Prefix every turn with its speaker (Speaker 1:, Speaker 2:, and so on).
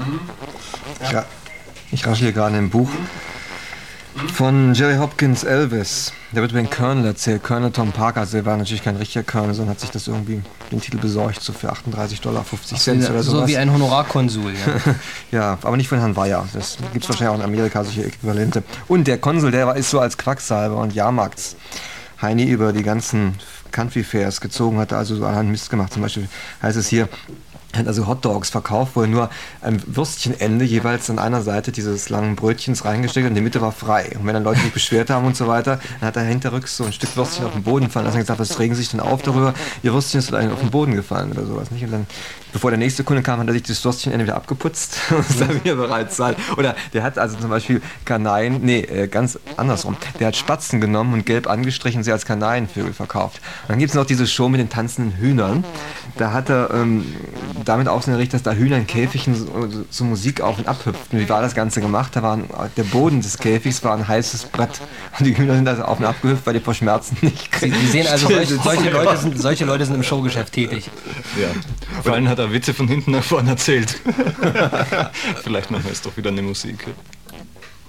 Speaker 1: Ja. Ich raschel hier gerade im Buch von Jerry Hopkins, Elvis. Der wird über den Colonel erzählt, Colonel Tom Parker. Also der war natürlich kein richtiger Colonel, sondern hat sich das irgendwie den Titel besorgt, so für $38,50 oder sowas.
Speaker 2: So wie ein Honorarkonsul, ja.
Speaker 1: Ja, aber nicht von Herrn Weyer. Das gibt es wahrscheinlich auch in Amerika, solche Äquivalente. Und der Konsul, der ist so als Quacksalber und Jahrmarkts-Heini über die ganzen Country Fairs gezogen, hat also so einen Mist gemacht. Zum Beispiel heißt es hier, hat also Hotdogs verkauft, wo er nur ein Würstchenende jeweils an einer Seite dieses langen Brötchens reingesteckt hat und die Mitte war frei. Und wenn dann Leute sich beschwert haben und so weiter, dann hat er hinterrücks so ein Stück Würstchen auf den Boden fallen lassen und gesagt, was regen Sie sich denn auf darüber? Ihr Würstchen ist auf den Boden gefallen oder sowas, nicht? Und dann, bevor der nächste Kunde kam, hat er sich das Würstchenende wieder abgeputzt und ist dann wieder bereit zu sein. Oder der hat also zum Beispiel ganz andersrum. Der hat Spatzen genommen und gelb angestrichen und sie als Kanarienvögel verkauft. Und dann gibt es noch diese Show mit den tanzenden Hühnern. Da hat er damit ausgerichtet, dass da Hühner in Käfigen so Musik auf und ab hüpften. Wie war das Ganze gemacht? Der Boden des Käfigs war ein heißes Brett. Und die Hühner sind also auf und ab gehüpft, weil die vor Schmerzen nicht kriegen.
Speaker 2: Sie sehen also, solche Leute sind im Showgeschäft tätig.
Speaker 3: Ja. Vor allem hat er Witze von hinten nach vorne erzählt. Vielleicht machen wir jetzt doch wieder eine Musik.